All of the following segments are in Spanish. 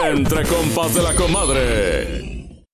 Entre compas de la comadre.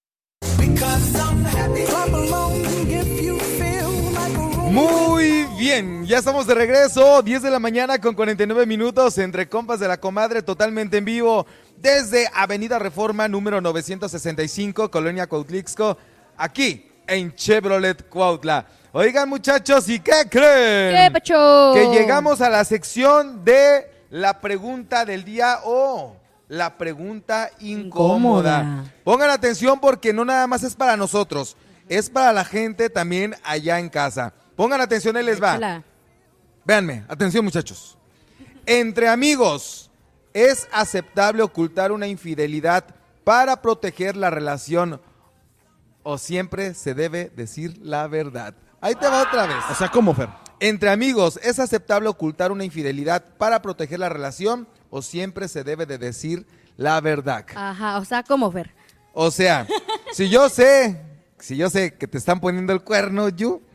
Muy bien, ya estamos de regreso, 10 de la mañana con 49 minutos, entre compas de la comadre, totalmente en vivo, desde Avenida Reforma, número 965, Colonia Cuautlixco, aquí en Chevrolet Cuautla. Oigan, muchachos, ¿y qué creen? ¿Qué, Pacho? Que llegamos a la sección de la pregunta del día o la pregunta incómoda. Pongan atención porque no nada más es para nosotros, es para la gente también allá en casa. Pongan atención, ahí les va. Échala. Véanme, atención, muchachos. Entre amigos, ¿es aceptable ocultar una infidelidad para proteger la relación o siempre se debe decir la verdad? Ahí te va otra vez. O sea, ¿cómo, Fer? Entre amigos, ¿es aceptable ocultar una infidelidad para proteger la relación o siempre se debe de decir la verdad? Ajá, o sea, ¿cómo, Fer? O sea, si yo sé que te están poniendo el cuerno,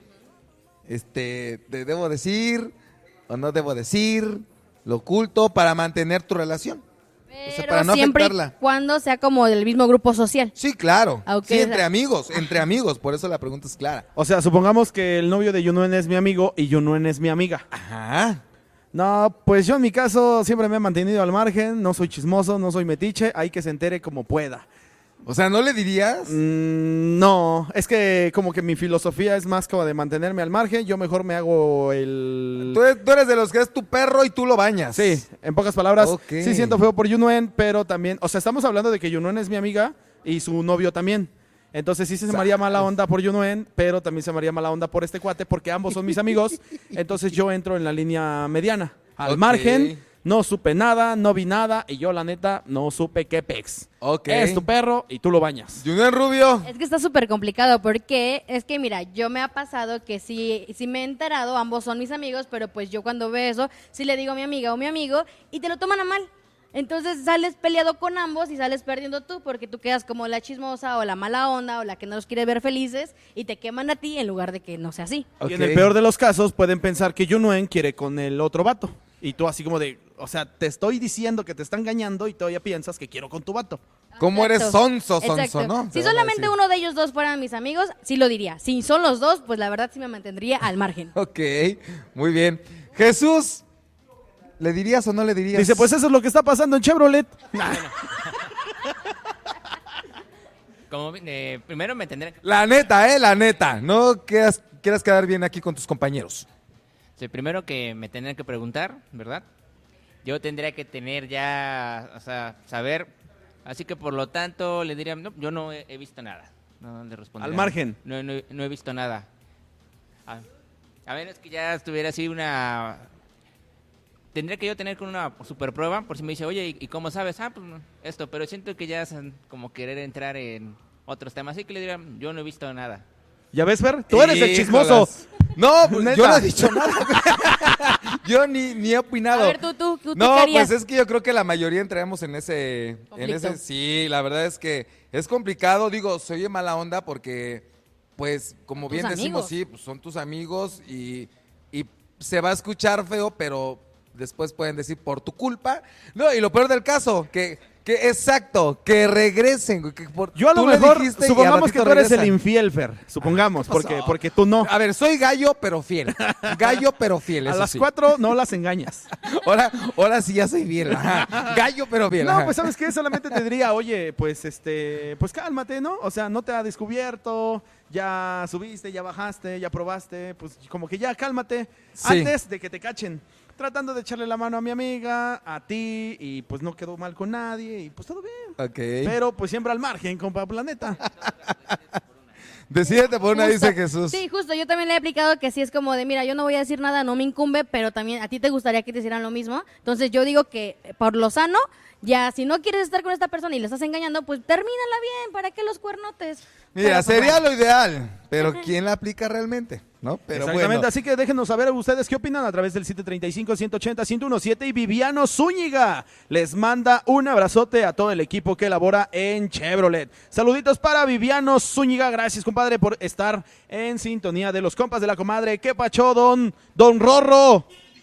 te debo decir o no debo decir, lo oculto para mantener tu relación. Pero para no siempre afectarla. y cuando sea como del mismo grupo social. Sí, claro. Okay, Sí, entre amigos, por eso la pregunta es clara. O sea, supongamos que el novio de Yunuen es mi amigo y Yunuen es mi amiga. Ajá. No, pues yo en mi caso siempre me he mantenido al margen, no soy chismoso, no soy metiche, hay que se entere como pueda. O sea, ¿no le dirías? No, es que como que mi filosofía es más como de mantenerme al margen, yo mejor me hago el... Tú eres de los que es tu perro y tú lo bañas. Sí, en pocas palabras, Ok. sí siento feo por Yunuen, pero también, o sea, estamos hablando de que Yunuen es mi amiga y su novio también. Entonces sí se me haría mala onda por Yunuen, pero también se me haría mala onda por este cuate porque ambos son mis amigos. Entonces yo entro en la línea mediana. Al Ok. margen, no supe nada, no vi nada y yo la neta no supe qué pex. Ok. Es tu perro y tú lo bañas. Yunuen Rubio. Es que está súper complicado porque es que, mira, yo me ha pasado que sí me he enterado, ambos son mis amigos, pero pues yo cuando veo eso, sí le digo a mi amiga o mi amigo y te lo toman a mal. Entonces sales peleado con ambos y sales perdiendo tú porque tú quedas como la chismosa o la mala onda o la que no los quiere ver felices y te queman a ti en lugar de que no sea así. Y en el peor de los casos pueden pensar que Yunuen quiere con el otro vato. Y tú así como de, o sea, te estoy diciendo que te está engañando y todavía piensas que quiero con tu vato. ¿Cómo eres Exacto. sonso, no? Si Te van a solamente decir. uno de ellos dos fueran mis amigos, sí lo diría. Si son los dos, pues la verdad sí me mantendría al margen. Ok, muy bien. Jesús, ¿le dirías o no le dirías? Dice, pues eso es lo que está pasando en Chevrolet. Como, primero me tendré... La neta. No quieras quedar bien aquí con tus compañeros. Sí, primero que me tendrían que preguntar, ¿verdad? Yo tendría que tener ya, o sea, saber. Así que por lo tanto le diría, no, yo no he visto nada. No le respondería. Al margen. No he visto nada. A menos que ya estuviera así una... Tendría que yo tener con una super prueba, por si me dice, oye, ¿y cómo sabes? Pues esto, pero siento que ya es como querer entrar en otros temas. Así que le diría, yo no he visto nada. ¿Ya ves, Fer? Tú eres el chismoso. Híjolas. No, pues, Neta. yo no he dicho nada. Yo ni he opinado. A ver, tú No, ¿qué harías? pues es que yo creo que la mayoría entramos en ese... Conflicto. Sí, la verdad es que es complicado. Digo, se oye mala onda porque, pues, como Tus bien decimos, amigos. sí, pues son tus amigos y se va a escuchar feo, pero después pueden decir por tu culpa. No, y lo peor del caso, que exacto, que regresen. Yo a lo tú le mejor, dijiste y al supongamos que ratito tú eres el regresan. infiel, Fer. Supongamos, ¿Qué pasó? porque tú no. A ver, soy gallo pero fiel. Gallo pero fiel, A eso las sí. 4 no las engañas. Ahora sí ya soy fiel. Ajá. Gallo pero fiel. No, ajá. pues ¿sabes qué? Solamente te diría, oye, pues pues cálmate, ¿no? O sea, no te ha descubierto, ya subiste, ya bajaste, ya probaste, pues como que ya cálmate Sí. antes de que te cachen. Tratando de echarle la mano a mi amiga, a ti, y pues no quedó mal con nadie, y pues todo bien. Ok. Pero pues siempre al margen, compa Planeta. Decídete por una, Justo. dice Jesús. Sí, justo, yo también le he aplicado que sí es como de, mira, yo no voy a decir nada, no me incumbe, pero también a ti te gustaría que te hicieran lo mismo. Entonces yo digo que por lo sano, ya si no quieres estar con esta persona y le estás engañando, pues termínala bien, ¿para qué los cuernotes? Mira, Pero, sería lo ideal, pero ¿quién la aplica realmente? ¿No? Pero Exactamente, bueno. así que déjenos saber ustedes qué opinan a través del 735-180-1017 y Viviano Zúñiga les manda un abrazote a todo el equipo que elabora en Chevrolet. Saluditos para Viviano Zúñiga, gracias compadre por estar en sintonía de los compas de la comadre. ¿Qué pacho, don Rorro?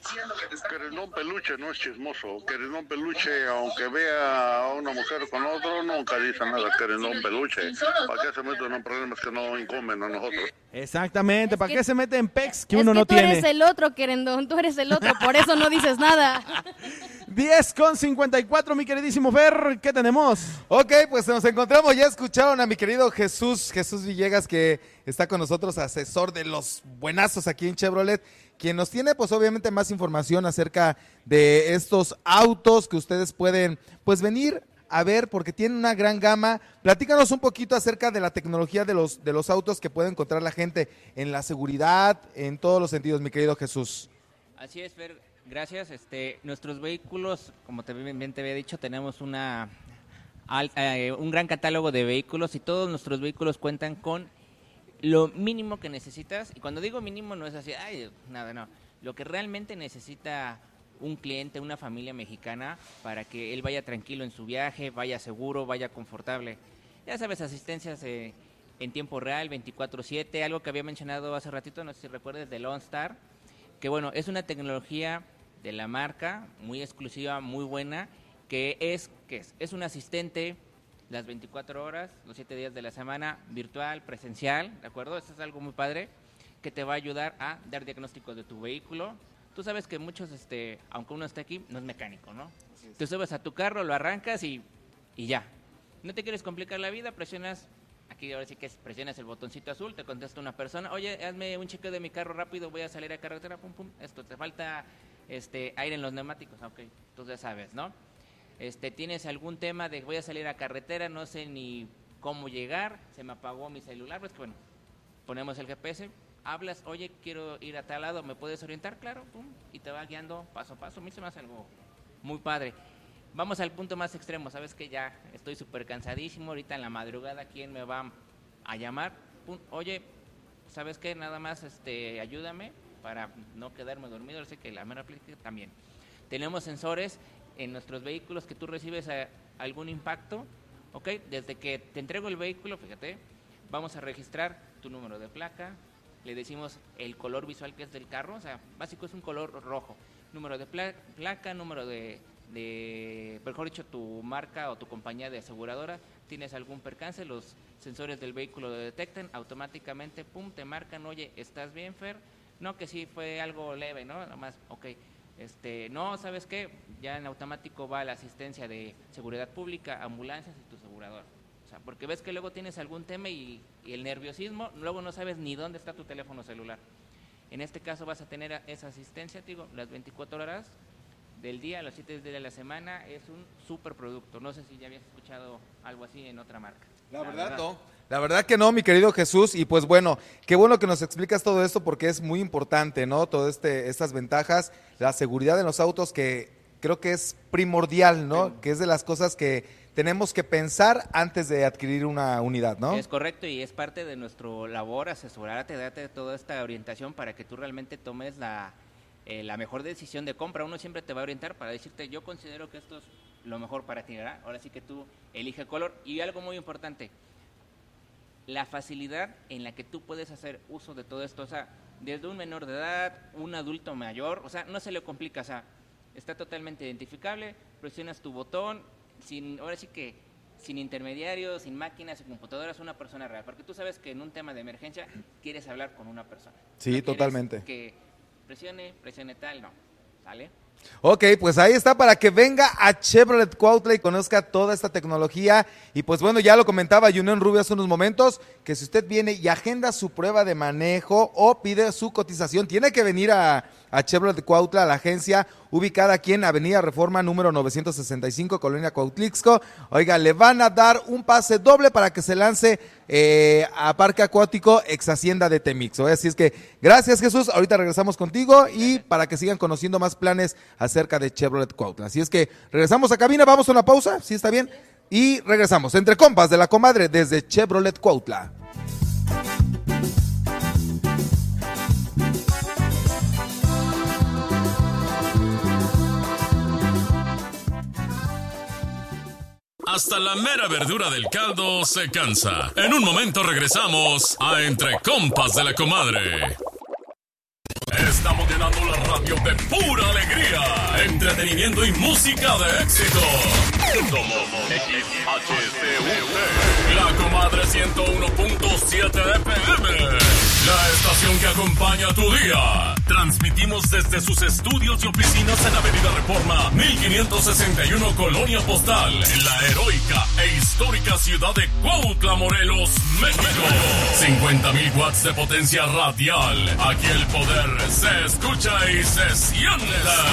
Querendón Peluche no es chismoso. Querendón Peluche, aunque vea a una mujer con otro, nunca dice nada. Querendón Peluche. ¿Para qué se meten en problemas que no incumben a nosotros? Exactamente, ¿para que- qué se mete en pex que Es uno que no tú tiene? eres el otro, querendón, tú eres el otro, por eso no dices nada. 10:54, mi queridísimo Fer, ¿qué tenemos? Ok, pues nos encontramos, ya escucharon a mi querido Jesús Villegas, que está con nosotros, asesor de los buenazos aquí en Chevrolet, quien nos tiene pues obviamente más información acerca de estos autos que ustedes pueden pues venir a ver porque tienen una gran gama. Platícanos un poquito acerca de la tecnología de los autos que puede encontrar la gente en la seguridad, en todos los sentidos, mi querido Jesús. Así es, Fer, gracias. Nuestros vehículos, como bien te había dicho, tenemos un gran catálogo de vehículos y todos nuestros vehículos cuentan con lo mínimo que necesitas. Y cuando digo mínimo no es así, ay, nada, no. Lo que realmente necesita un cliente, una familia mexicana, para que él vaya tranquilo en su viaje, vaya seguro, vaya confortable. Ya sabes, asistencias en tiempo real, 24/7, algo que había mencionado hace ratito, no sé si recuerdes, de Lone Star, que bueno, es una tecnología de la marca, muy exclusiva, muy buena, que es un asistente las 24 horas, los 7 días de la semana, virtual, presencial, ¿de acuerdo? Esto es algo muy padre, que te va a ayudar a dar diagnósticos de tu vehículo. Tú sabes que muchos, aunque uno esté aquí, no es mecánico, ¿no? Te subes a tu carro, lo arrancas y ya. No te quieres complicar la vida, presionas, aquí ahora sí que presionas el botoncito azul, te contesta una persona, oye, hazme un chequeo de mi carro rápido, voy a salir a carretera, pum, pum, te falta aire en los neumáticos, ok, tú ya sabes, ¿no? Tienes algún tema de voy a salir a carretera, no sé ni cómo llegar, se me apagó mi celular, pues que bueno, ponemos el GPS, hablas, oye, quiero ir a tal lado, ¿me puedes orientar? Claro, pum, y te va guiando paso a paso. A mí se me hace algo muy padre. Vamos al punto más extremo, sabes que ya estoy súper cansadísimo, ahorita en la madrugada, ¿quién me va a llamar? Pum, oye, ¿sabes qué? Nada más ayúdame para no quedarme dormido, sé que la mera plática también. Tenemos sensores en nuestros vehículos que tú recibes algún impacto, ¿ok? Desde que te entrego el vehículo, fíjate, vamos a registrar tu número de placa, le decimos el color visual que es del carro, o sea, básico es un color rojo, número de placa, número mejor dicho, tu marca o tu compañía de aseguradora, tienes algún percance, los sensores del vehículo lo detectan, automáticamente, pum, te marcan, oye, ¿estás bien, Fer? No, que sí fue algo leve, ¿no? Nada más, ok. No, ¿sabes qué? Ya en automático va la asistencia de seguridad pública, ambulancias y tu asegurador. O sea, porque ves que luego tienes algún tema y el nerviosismo, luego no sabes ni dónde está tu teléfono celular. En este caso vas a tener esa asistencia, te digo, las 24 horas del día, los 7 días de la semana, es un súper producto. No sé si ya habías escuchado algo así en otra marca. La verdad no. La verdad que no, mi querido Jesús, y pues bueno, qué bueno que nos explicas todo esto porque es muy importante, ¿no? Todas estas ventajas, la seguridad en los autos que creo que es primordial, ¿no? Sí. Que es de las cosas que tenemos que pensar antes de adquirir una unidad, ¿no? Es correcto y es parte de nuestra labor asesorarte, darte toda esta orientación para que tú realmente tomes la mejor decisión de compra. Uno siempre te va a orientar para decirte, yo considero que esto es lo mejor para ti, ¿verdad? Ahora sí que tú elige el color. Y algo muy importante, la facilidad en la que tú puedes hacer uso de todo esto, o sea, desde un menor de edad, un adulto mayor, o sea, no se le complica, o sea, está totalmente identificable, presionas tu botón, ahora sí que sin intermediarios, sin máquinas, sin computadoras, una persona real, porque tú sabes que en un tema de emergencia quieres hablar con una persona. Sí, no totalmente. Que presione tal, no, ¿sale? Ok, pues ahí está para que venga a Chevrolet Cuautla y conozca toda esta tecnología. Y pues bueno, ya lo comentaba Unión Rubio hace unos momentos, que si usted viene y agenda su prueba de manejo o pide su cotización, tiene que venir a Chevrolet Cuautla, a la agencia ubicada aquí en Avenida Reforma número 965, Colonia Cuautlixco. Oiga, le van a dar un pase doble para que se lance a Parque Acuático Ex Hacienda de Temixo. Así es que gracias, Jesús, ahorita regresamos contigo y para que sigan conociendo más planes acerca de Chevrolet Cuautla. Así es que regresamos a cabina, vamos a una pausa, ¿sí está bien? Y regresamos entre compas de la comadre desde Chevrolet Cuautla. Hasta la mera verdura del caldo se cansa. En un momento regresamos a Entre Compas de la Comadre. Estamos llenando la radio radio de pura alegría, entretenimiento y música de éxito. Somos XHCUT, La Comadre 101.7 FM, la estación que acompaña tu día. Transmitimos desde sus estudios y oficinas en Avenida Reforma 1561, Colonia Postal, en la heroica e histórica ciudad de Cuautla, Morelos, México. 50,000 watts de potencia radial. Aquí el poder se escucha y se siente.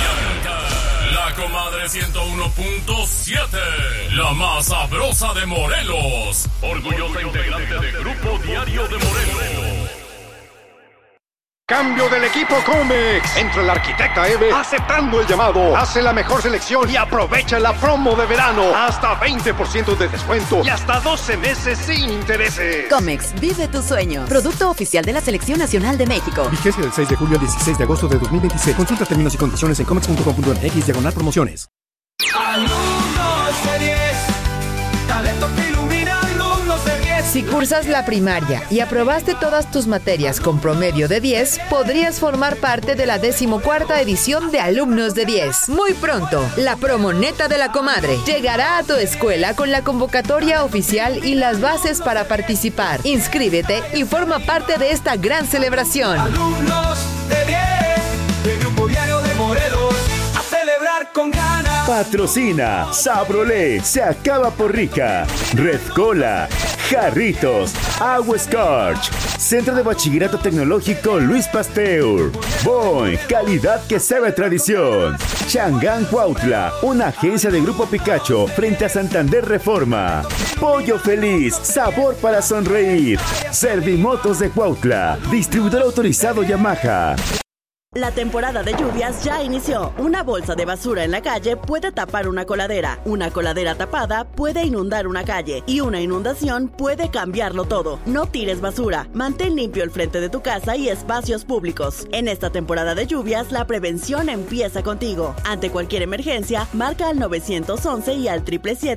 La Comadre 101.7, la más sabrosa de Morelos. Orgullosa integrante de Grupo Diario de Morelos. Cambio del equipo Comex. Entra la arquitecta Eve aceptando el llamado. Hace la mejor selección y aprovecha la promo de verano. Hasta 20% de descuento y hasta 12 meses sin intereses. Comex, vive tu sueño. Producto oficial de la Selección Nacional de México. Vigencia del 6 de julio al 16 de agosto de 2026. Consulta términos y condiciones en comex.com.mx/promociones. Alumnos de 10, talento que ilumina, alumnos de 10. Si cursas la primaria y aprobaste todas tus materias con promedio de 10, podrías formar parte de la 14ª edición de Alumnos de 10. Muy pronto, la promo neta de la Comadre llegará a tu escuela con la convocatoria oficial y las bases para participar. Inscríbete y forma parte de esta gran celebración. Alumnos de 10, de Grupo Diario de Morelos, a celebrar con ganas. Patrocina Sabrolé, se acaba por rica. Red Cola, Jarritos, Agua Scorch, Centro de Bachillerato Tecnológico Luis Pasteur, Boing, calidad que sabe tradición. Changán Cuautla, una agencia de Grupo Picacho frente a Santander Reforma. Pollo Feliz, sabor para sonreír. Servimotos de Cuautla, distribuidor autorizado Yamaha. La temporada de lluvias ya inició. Una bolsa de basura en la calle puede tapar una coladera. Una coladera tapada puede inundar una calle. Y una inundación puede cambiarlo todo. No tires basura. Mantén limpio el frente de tu casa y espacios públicos. En esta temporada de lluvias, la prevención empieza contigo. Ante cualquier emergencia, marca al 911 y al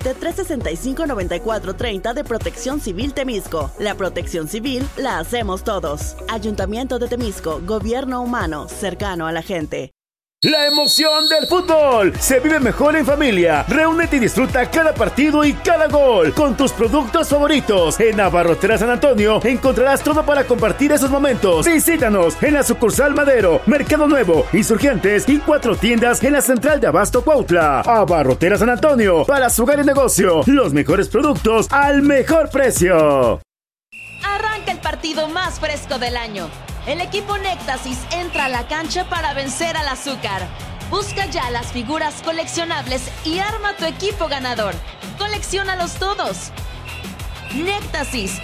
777-365-9430 de Protección Civil Temisco. La protección civil la hacemos todos. Ayuntamiento de Temisco, Gobierno Humano, cercano a la gente. La emoción del fútbol se vive mejor en familia. Reúnete y disfruta cada partido y cada gol con tus productos favoritos. En Abarroteras San Antonio encontrarás todo para compartir esos momentos. Visítanos en la sucursal Madero, Mercado Nuevo, Insurgentes y 4 tiendas en la central de Abasto Cuautla. Abarroteras San Antonio, para su hogar y negocio, los mejores productos al mejor precio. Arranca el partido más fresco del año. El equipo Néctasis entra a la cancha para vencer al azúcar. Busca ya las figuras coleccionables y arma tu equipo ganador. Colecciónalos todos. Néctasis.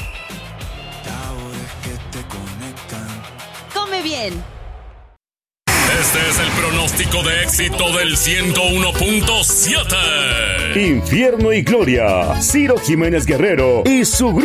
Come bien. Este es el pronóstico de éxito del 101.7. Infierno y Gloria, Ciro Jiménez Guerrero y su grupo